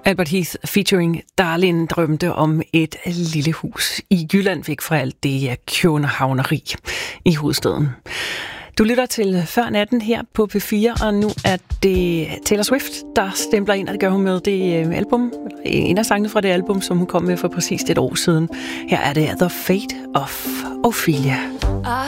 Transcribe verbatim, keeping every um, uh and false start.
Albert Heath featuring Darlin drømte om et lille hus i Jylland væk fra alt det københavneri i hovedstaden. Du lytter til Før Natten her på P fire, og nu er det Taylor Swift, der stempler ind, og det gør hun med det album, en af sangene fra det album, som hun kom med for præcis et år siden. Her er det The Fate of Ophelia. I